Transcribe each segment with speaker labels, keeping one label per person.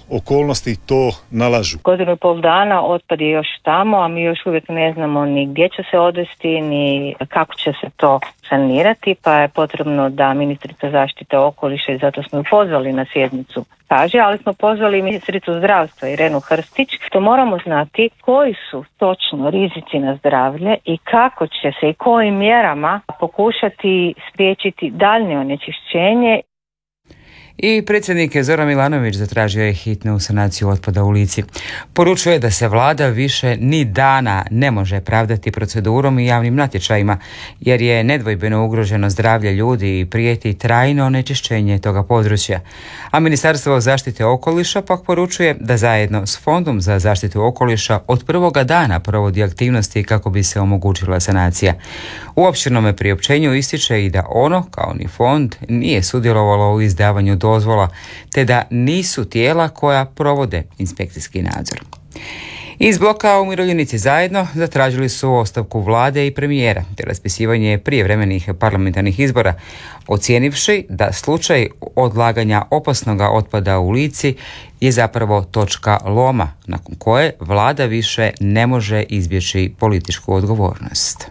Speaker 1: okolnosti to nalažu.
Speaker 2: Godinu i pol dana otpad je još tamo, a mi još uvijek ne znamo ni gdje će se odvesti, ni kako će se to sanirati, pa je potrebno da ministrica zaštite okoliša, i zato smo ju pozvali na sjednicu, kaže, ali smo pozvali ministricu zdravstva Irenu Hrstić, što moramo znati koji su točno rizici na zdravlje i kako će se i kojim mjerama pokušati spriječiti daljnje onečišćenje.
Speaker 3: I predsjednik Zoran Milanović zatražio je hitnu sanaciju otpada u Lici. Poručuje da se vlada više ni dana ne može pravdati procedurom i javnim natječajima, jer je nedvojbeno ugroženo zdravlje ljudi i prijeti trajno onečišćenje toga područja. A Ministarstvo zaštite okoliša pak poručuje da zajedno s Fondom za zaštitu okoliša od prvoga dana provodi aktivnosti kako bi se omogućila sanacija. U opširnome priopćenju ističe i da ono, kao ni fond, nije sudjelovalo u izdavanju dozvola, te da nisu tijela koja provode inspekcijski nadzor. Iz bloka Umirovljenici zajedno zatražili su ostavku vlade i premijera te raspisivanje prijevremenih parlamentarnih izbora, ocijenivši da slučaj odlaganja opasnog otpada u Lici je zapravo točka loma nakon koje vlada više ne može izbjeći političku odgovornost.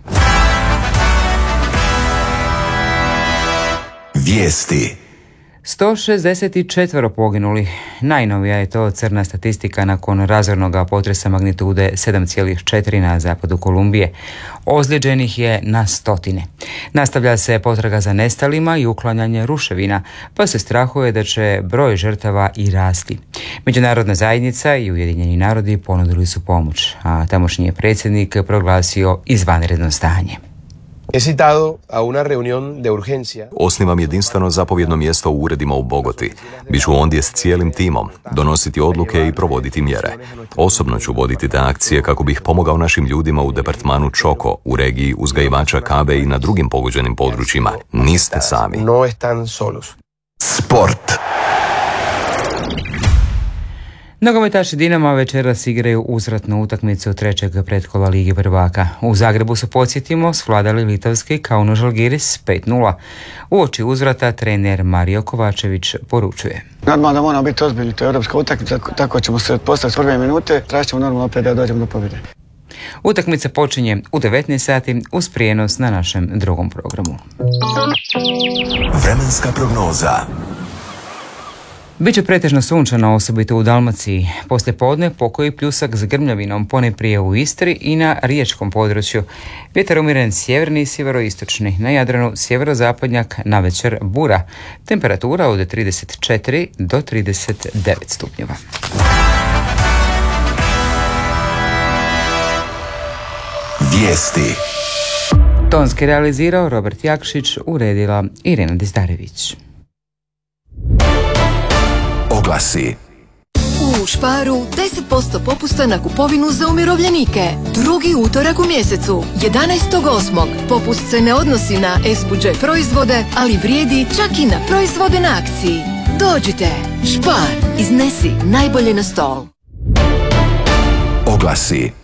Speaker 4: Vijesti.
Speaker 3: 164 poginuli. Najnovija je to crna statistika nakon razornog potresa magnitude 7,4 na zapadu Kolumbije. Ozlijeđenih je na stotine. Nastavlja se potraga za nestalima i uklanjanje ruševina, pa se strahuje da će broj žrtava i rasti. Međunarodna zajednica i Ujedinjeni narodi ponudili su pomoć, a tamošnji je predsjednik proglasio izvanredno stanje.
Speaker 4: Osnivam jedinstveno zapovjedno mjesto u uredima u Bogoti. Biću ondje s cijelim timom, donositi odluke i provoditi mjere. Osobno ću voditi te akcije kako bih pomogao našim ljudima u departmanu Čoko, u regiji uzgajivača kave i na drugim pogođenim područjima. Niste sami. Sport.
Speaker 3: Nogometaši Dinama večeras igraju uzvratnu utakmicu trećeg pretkola Lige prvaka. U Zagrebu su, podsjetimo, svladali litovski Kauno Žalgiris 5:0. Uoči uzvrata trener Mario Kovačević poručuje:
Speaker 5: Normalno da moramo biti ozbiljni, to je europska utakmica, tako ćemo se postaviti s prve minute, tražit ćemo normalno opet da dođemo do pobjede.
Speaker 3: Utakmica počinje u 19 sati uz prijenos na našem drugom programu.
Speaker 4: Vremenska prognoza.
Speaker 3: Biće pretežno sunčano, osobito u Dalmaciji. Poslije podne pokoji pljusak s grmljavinom, ponajprije u Istri i na riječkom području. Vjetar umjeren sjeverni i sjeveroistočni. Na Jadranu sjeverozapadnjak, navečer bura. Temperatura od 34 do 39 stupnjeva.
Speaker 4: Vijesti.
Speaker 3: Tonski realizirao Robert Jakšić, uredila Irena Dizdarević.
Speaker 4: Oglasi.
Speaker 6: U Sparu 10% popusta na kupovinu za umirovljenike. Drugi utorak u mjesecu, 11.8. Popust se ne odnosi na S-budžet proizvode, ali vrijedi čak i na proizvode na akciji. Dođite, Spar, iznesi najbolje na stol.
Speaker 4: Oglasi.